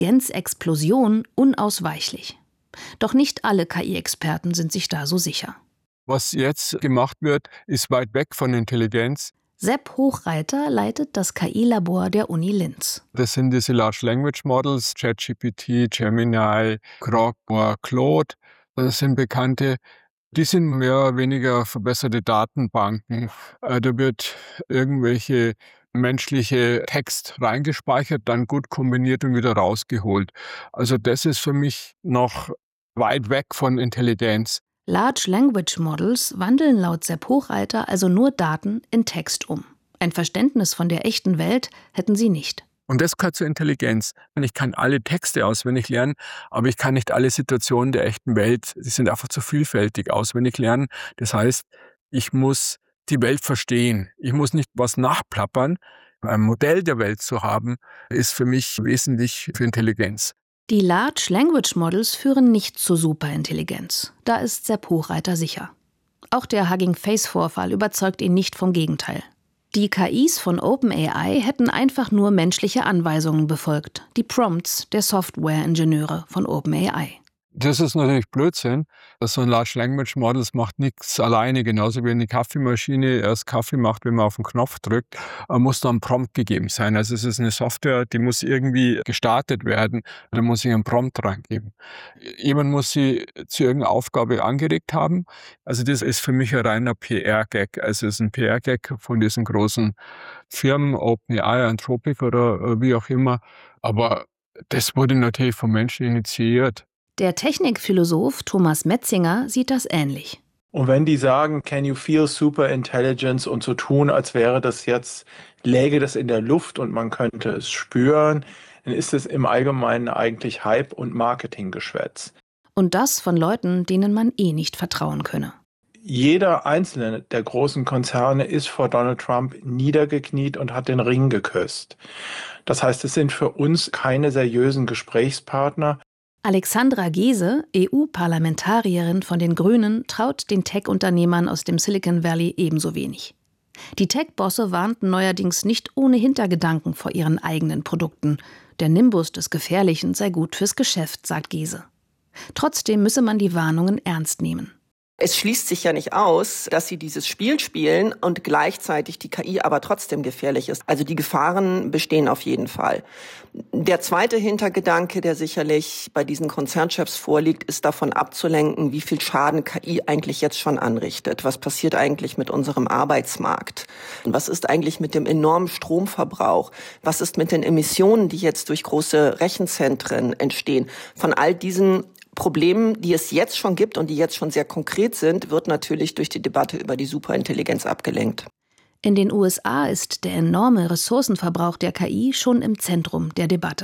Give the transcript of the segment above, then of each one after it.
Intelligenzexplosion unausweichlich. Doch nicht alle KI-Experten sind sich da so sicher. Was jetzt gemacht wird, ist weit weg von Intelligenz. Sepp Hochreiter leitet das KI-Labor der Uni Linz. Das sind diese Large Language Models, ChatGPT, Gemini, Grok oder Claude. Das sind bekannte. Die sind mehr oder weniger verbesserte Datenbanken. Da wird irgendwelche menschliche Text reingespeichert, dann gut kombiniert und wieder rausgeholt. Also das ist für mich noch weit weg von Intelligenz. Large Language Models wandeln laut Sepp Hochreiter also nur Daten in Text um. Ein Verständnis von der echten Welt hätten sie nicht. Und das gehört zur Intelligenz. Ich kann alle Texte auswendig lernen, aber ich kann nicht alle Situationen der echten Welt, die sind einfach zu vielfältig, auswendig lernen. Das heißt, ich muss die Welt verstehen. Ich muss nicht was nachplappern. Ein Modell der Welt zu haben, ist für mich wesentlich für Intelligenz. Die Large Language Models führen nicht zur Superintelligenz. Da ist Sepp Hochreiter sicher. Auch der Hugging Face-Vorfall überzeugt ihn nicht vom Gegenteil. Die KIs von OpenAI hätten einfach nur menschliche Anweisungen befolgt, die Prompts der Software-Ingenieure von OpenAI. Das ist natürlich Blödsinn. So ein Large Language Models macht nichts alleine, genauso wie eine Kaffeemaschine erst Kaffee macht, wenn man auf den Knopf drückt, muss da ein Prompt gegeben sein. Also es ist eine Software, die muss irgendwie gestartet werden, da muss ich einen Prompt reingeben. Jemand muss sie zu irgendeiner Aufgabe angeregt haben. Also das ist für mich ein reiner PR-Gag. Also es ist ein PR-Gag von diesen großen Firmen, OpenAI, Anthropic oder wie auch immer. Aber das wurde natürlich vom Menschen initiiert. Der Technikphilosoph Thomas Metzinger sieht das ähnlich. Und wenn die sagen, can you feel super intelligence und so tun, als wäre das jetzt, läge das in der Luft und man könnte es spüren, dann ist es im Allgemeinen eigentlich Hype und Marketinggeschwätz. Und das von Leuten, denen man nicht vertrauen könne. Jeder einzelne der großen Konzerne ist vor Donald Trump niedergekniet und hat den Ring geküsst. Das heißt, es sind für uns keine seriösen Gesprächspartner. Alexandra Gese, EU-Parlamentarierin von den Grünen, traut den Tech-Unternehmern aus dem Silicon Valley ebenso wenig. Die Tech-Bosse warnten neuerdings nicht ohne Hintergedanken vor ihren eigenen Produkten. Der Nimbus des Gefährlichen sei gut fürs Geschäft, sagt Gese. Trotzdem müsse man die Warnungen ernst nehmen. Es schließt sich ja nicht aus, dass sie dieses Spiel spielen und gleichzeitig die KI aber trotzdem gefährlich ist. Also die Gefahren bestehen auf jeden Fall. Der zweite Hintergedanke, der sicherlich bei diesen Konzernchefs vorliegt, ist davon abzulenken, wie viel Schaden KI eigentlich jetzt schon anrichtet. Was passiert eigentlich mit unserem Arbeitsmarkt? Und was ist eigentlich mit dem enormen Stromverbrauch? Was ist mit den Emissionen, die jetzt durch große Rechenzentren entstehen? Von all diesen Problemen, die es jetzt schon gibt und die jetzt schon sehr konkret sind, wird natürlich durch die Debatte über die Superintelligenz abgelenkt. In den USA ist der enorme Ressourcenverbrauch der KI schon im Zentrum der Debatte.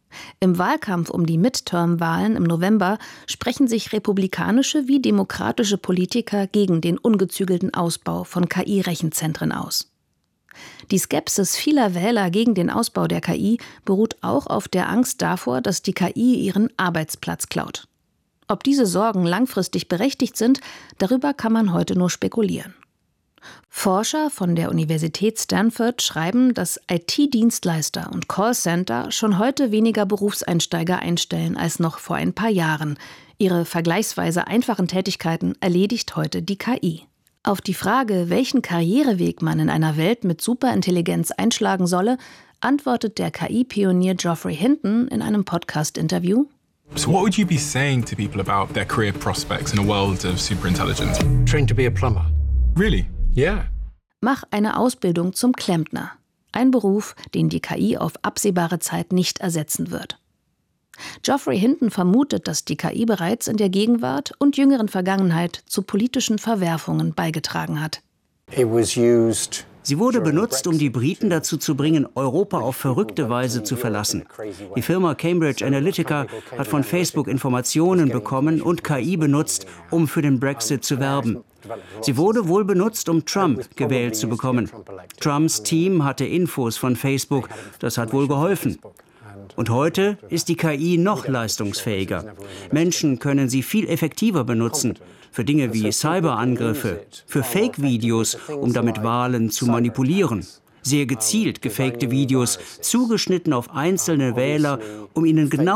Im Wahlkampf um die Midterm-Wahlen im November sprechen sich republikanische wie demokratische Politiker gegen den ungezügelten Ausbau von KI-Rechenzentren aus. Die Skepsis vieler Wähler gegen den Ausbau der KI beruht auch auf der Angst davor, dass die KI ihren Arbeitsplatz klaut. Ob diese Sorgen langfristig berechtigt sind, darüber kann man heute nur spekulieren. Forscher von der Universität Stanford schreiben, dass IT-Dienstleister und Callcenter schon heute weniger Berufseinsteiger einstellen als noch vor ein paar Jahren. Ihre vergleichsweise einfachen Tätigkeiten erledigt heute die KI. Auf die Frage, welchen Karriereweg man in einer Welt mit Superintelligenz einschlagen solle, antwortet der KI-Pionier Geoffrey Hinton in einem Podcast-Interview: So what would you be saying to people about their career prospects in a world of superintelligence? Trained to be a plumber. Really? Yeah. Mach eine Ausbildung zum Klempner. Ein Beruf, den die KI auf absehbare Zeit nicht ersetzen wird. Geoffrey Hinton vermutet, dass die KI bereits in der Gegenwart und jüngeren Vergangenheit zu politischen Verwerfungen beigetragen hat. Sie wurde benutzt, um die Briten dazu zu bringen, Europa auf verrückte Weise zu verlassen. Die Firma Cambridge Analytica hat von Facebook Informationen bekommen und KI benutzt, um für den Brexit zu werben. Sie wurde wohl benutzt, um Trump gewählt zu bekommen. Trumps Team hatte Infos von Facebook, das hat wohl geholfen. Und heute ist die KI noch leistungsfähiger. Menschen können sie viel effektiver benutzen. Für Dinge wie Cyberangriffe, für Fake-Videos, um damit Wahlen zu manipulieren. sehr gezielt gefakte Videos, zugeschnitten auf einzelne Wähler, um ihnen genau